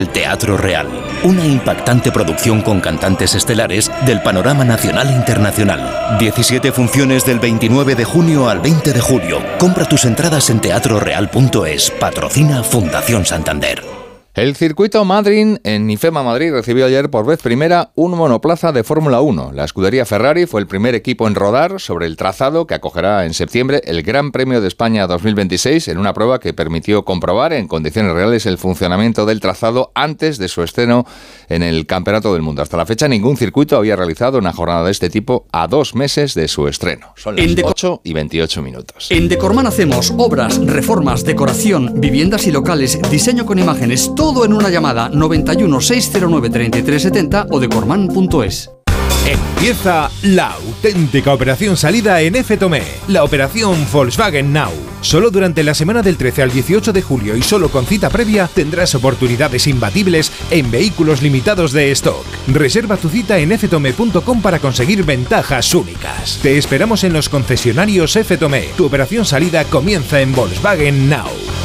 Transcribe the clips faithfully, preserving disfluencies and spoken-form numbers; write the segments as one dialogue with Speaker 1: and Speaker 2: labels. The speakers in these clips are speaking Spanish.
Speaker 1: El Teatro Real, una impactante producción con cantantes estelares del panorama nacional e internacional. diecisiete funciones del veintinueve de junio al veinte de julio. Compra tus entradas en teatro real punto es. Patrocina Fundación Santander.
Speaker 2: El circuito Madrid en IFEMA Madrid recibió ayer por vez primera un monoplaza de Fórmula uno. La escudería Ferrari fue el primer equipo en rodar sobre el trazado que acogerá en septiembre el Gran Premio de España dos mil veintiséis en una prueba que permitió comprobar en condiciones reales el funcionamiento del trazado antes de su estreno en el Campeonato del Mundo. Hasta la fecha ningún circuito había realizado una jornada de este tipo a dos meses de su estreno. Son las ocho y veintiocho minutos.
Speaker 3: En Decorman hacemos obras, reformas, decoración, viviendas y locales, diseño con imágenes, todo en una llamada noventa y uno, seiscientos nueve, treinta y tres setenta o decorman punto es.
Speaker 4: Empieza la auténtica operación salida en F Tomé, la operación Volkswagen Now. Solo durante la semana del trece al dieciocho de julio y solo con cita previa tendrás oportunidades imbatibles en vehículos limitados de stock. Reserva tu cita en f tome punto com para conseguir ventajas únicas. Te esperamos en los concesionarios F Tomé. Tu operación salida comienza en Volkswagen Now.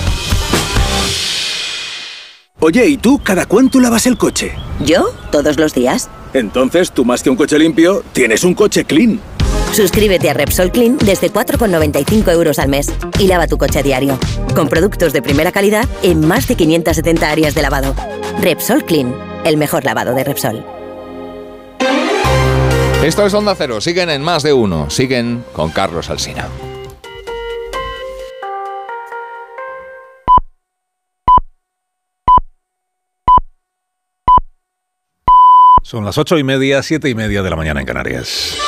Speaker 5: Oye, ¿y tú cada cuánto lavas el coche?
Speaker 6: ¿Yo? Todos los días.
Speaker 5: Entonces, tú más que un coche limpio, tienes un coche clean.
Speaker 6: Suscríbete a Repsol Clean desde cuatro con noventa y cinco euros al mes y lava tu coche a diario. Con productos de primera calidad en más de quinientas setenta áreas de lavado. Repsol Clean, el mejor lavado de Repsol.
Speaker 2: Esto es Onda Cero. Siguen en Más de Uno. Siguen con Carlos Alsina.
Speaker 7: Son las ocho y media, siete y media de la mañana en Canarias.